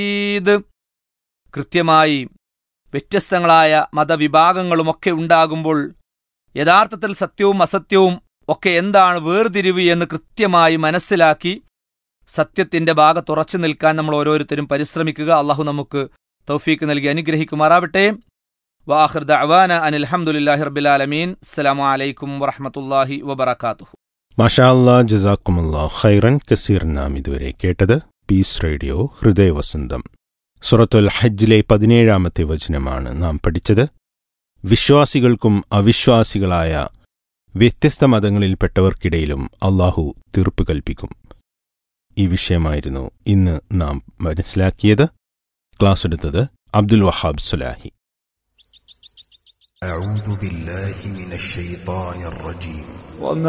ഇത് കൃത്യമായി വ്യത്യസ്തങ്ങളായ മതവിഭാഗങ്ങളുമൊക്കെ ഉണ്ടാകുമ്പോൾ യഥാർത്ഥത്തിൽ സത്യവും അസത്യവും ഒക്കെ എന്താണ് വേർതിരിവ് എന്ന് കൃത്യമായി മനസ്സിലാക്കി സത്യത്തിൻ്റെ ഭാഗത്തുറച്ചു നിൽക്കാൻ നമ്മൾ ഓരോരുത്തരും പരിശ്രമിക്കുക. അള്ളാഹു നമുക്ക് തൗഫീക്ക് നൽകി അനുഗ്രഹിക്കുമാറാവട്ടെ. വആഖിർ ദഅവാന അനിൽ ഹംദുലില്ലാഹി റബ്ബിൽ ആലമീൻ. അസ്സലാമു അലൈക്കും വറഹ്മത്തുള്ളാഹി വബറകാതുഹു. മാഷാ അല്ലാഹ്, ജസാക്കുമുല്ലാഹ് ഖൈറൻ കസീർ. നാം ഇതുവരെ കേട്ടത് പീസ് റേഡിയോ ഹൃദയവസന്തം. സൂറത്തുൽ ഹജ്ജിലെ 17-ാമത്തെ വചനമാണ് നാം പഠിച്ചത്. വിശ്വാസികൾക്കും അവിശ്വാസികളായ വ്യത്യസ്ത മതങ്ങളിൽപ്പെട്ടവർക്കിടയിലും അള്ളാഹു തീർപ്പ് കൽപ്പിക്കും. ഈ വിഷയമായിരുന്നു ഇന്ന് നാം മനസ്സിലാക്കിയത്. ക്ലാസ് എടുത്തത് അബ്ദുൽ വഹാബ് സുലാഹി. أعوذ بالله من الشيطان الرجيم.